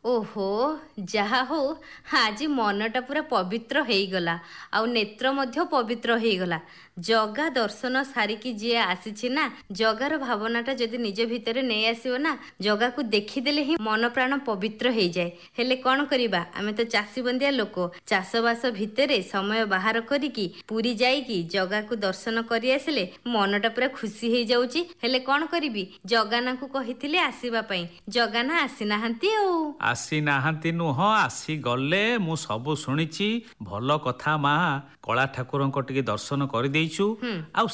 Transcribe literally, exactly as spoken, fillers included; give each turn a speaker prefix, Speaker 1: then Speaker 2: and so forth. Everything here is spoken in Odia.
Speaker 1: ଓହୋ, ଯାହା ହଉ ଆଜି ମନଟା ପୁରା ପବିତ୍ର ହେଇଗଲା, ଆଉ ନେତ୍ର ମଧ୍ୟ ପବିତ୍ର ହେଇଗଲା। ଜଗା ଦର୍ଶନ ସାରିକି ଯିଏ ଆସିଛି ନା, ଜଗାର ଭାବନାଟା ଯଦି ନିଜ ଭିତରେ ନେଇ ଆସିବ ନା, ଜଗାକୁ ଦେଖିଦେଲେ ହିଁ ମନ ପ୍ରାଣ ପବିତ୍ର ହେଇଯାଏ। ହେଲେ କ'ଣ କରିବା, ଆମେ ତ ଚାଷୀ ବନ୍ଦିଆ ଲୋକ, ଚାଷବାସ ଭିତରେ ସମୟ ବାହାର କରିକି ପୁରୀ ଯାଇକି ଜଗାକୁ ଦର୍ଶନ କରି ଆସିଲେ ମନଟା ପୁରା ଖୁସି ହେଇଯାଉଛି। ହେଲେ କ'ଣ କରିବି, ଜଗାନାଙ୍କୁ କହିଥିଲି ଆସିବା ପାଇଁ, ଜଗାନା ଆସିନାହାନ୍ତି। ଆଉ
Speaker 2: ଆସିନାହାନ୍ତି ନୁହଁ, ଆସିଗଲେ। ମୁଁ ସବୁ ଶୁଣିଛି। ଭଲ କଥା ମା, କଳା ଠାକୁରଙ୍କ ଟିକେ ଦର୍ଶନ କରିଦେଇଛୁ। ଆଉ